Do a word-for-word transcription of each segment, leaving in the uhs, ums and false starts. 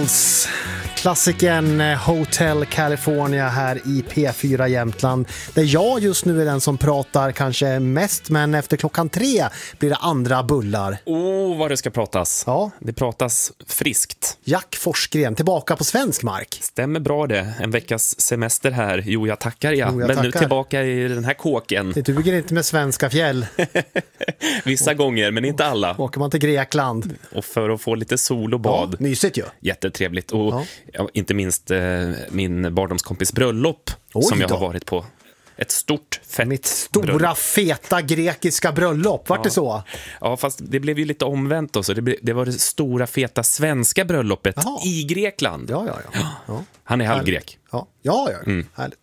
Beatles, klassikern Hotel California här i P fyra Jämtland, där jag just nu är den som pratar kanske mest, men efter klockan tre blir det andra bullar. Åh, oh, vad det ska pratas. Ja. Det pratas friskt. Jack Forsgren, tillbaka på svensk mark. Stämmer bra det. En veckas semester här. Jo, jag tackar ja. Jo, jag men tackar. Nu tillbaka i den här kåken. Det duger inte med svenska fjäll. Vissa gånger, men inte alla. Åker man till Grekland. Och för att få lite sol och bad. Ja, mysigt ju. Jättetrevligt. Och Ja. ja, inte minst eh, min barndomskompis bröllop Oj som jag då. har varit på. Ett stort, fett Mitt stora, bröllop. feta grekiska bröllop. Vart Ja. det så? Ja, fast det blev ju lite omvänt också. Det, ble, det var det stora, feta svenska bröllopet Jaha. i Grekland. Ja, ja, ja. ja. Han är halvgrek. Ja, ja, ja. Mm. Härligt.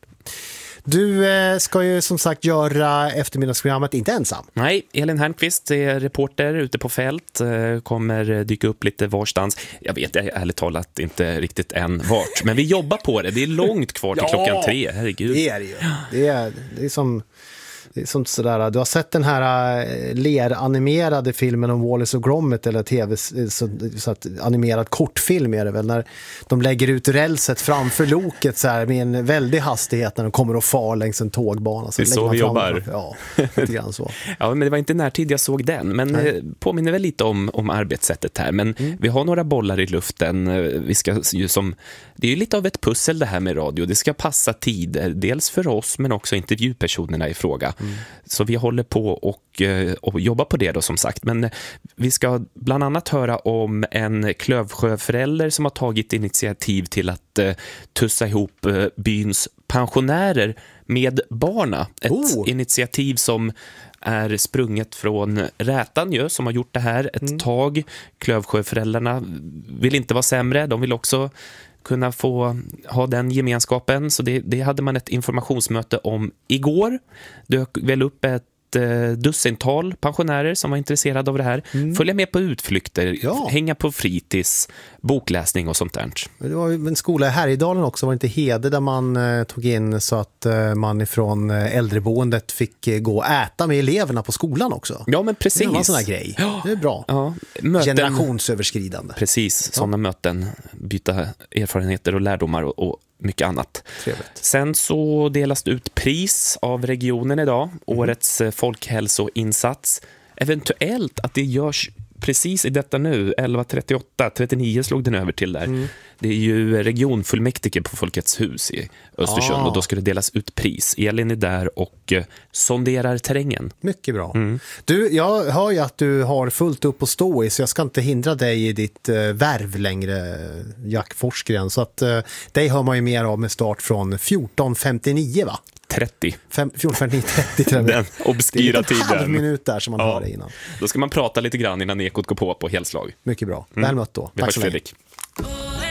Du eh, ska ju som sagt göra eftermiddagsprogrammet inte ensam. Nej, Elin Hernqvist är reporter ute på fält, eh, kommer dyka upp lite varstans. Jag vet jag ärligt talat inte riktigt än vart, men vi jobbar på det. Det är långt kvar till Ja, klockan tre, herregud. Det är det ju. Det är, det är som... Det är som sådär, du har sett den här äh, leranimerade filmen om Wallace och Gromit, eller tv, så, så att, animerad kortfilm är det väl, när de lägger ut rälset framför loket så här, med en väldig hastighet när de kommer och far längs en tågbana. Så det är så man vi fram, jobbar. Ja, lite grann så. Ja, men det var inte närtid jag såg den, men eh, påminner väl lite om, om arbetssättet här. Men mm. vi har några bollar i luften. Vi ska ju som, det är ju lite av ett pussel det här med radio. Det ska passa tider, dels för oss men också intervjupersonerna i fråga. Mm. Så vi håller på och, och jobbar på det då som sagt. Men vi ska bland annat höra om en Klövsjöförälder som har tagit initiativ till att uh, tussa ihop uh, byns pensionärer med barna. Ett oh. initiativ som är sprunget från Rätan ju, som har gjort det här ett mm. tag. Klövsjöföräldrarna vill inte vara sämre, de vill också kunna få ha den gemenskapen. Så det, det hade man ett informationsmöte om igår. Dök väl upp ett eh, dussintal pensionärer som var intresserade av det här. Mm. Följa med på utflykter, ja. hänga på fritids, bokläsning och sånt där. Det var ju en skola i Härjedalen också, var det inte Hede, där man eh, tog in så att eh, man ifrån eh, äldreboendet fick eh, gå och äta med eleverna på skolan också. Ja, men precis. Det var en sån här grej. Ja. Det är bra. Ja. Möten, generationsöverskridande. Precis, sådana ja. möten, byta erfarenheter och lärdomar och, och mycket annat. Trevligt. Sen så delas det ut pris av regionen idag, mm. årets folkhälsoinsats. Eventuellt att det görs precis i detta nu, elva trettioåtta trettionio slog den över till där. Mm. Det är ju regionfullmäktige på Folkets hus i Östersund, ah. och då ska det delas ut pris. Elin är där och eh, sonderar terrängen. Mycket bra. Mm. Du, jag hör ju att du har fullt upp att stå i, så jag ska inte hindra dig i ditt eh, värv längre, Jack Forsgren. Så att eh, dig hör man ju mer av med start från fjorton femtionio, va? trettio. fjorton femtionio trettio tror jag. Den obskyra tiden. Det är en halv minut där som man ja. hör det innan. Då ska man prata lite grann innan ekot går på på helslag. Mycket bra. Mm. Väl mött då. Vi Tack hörs, så länge. Fredrik.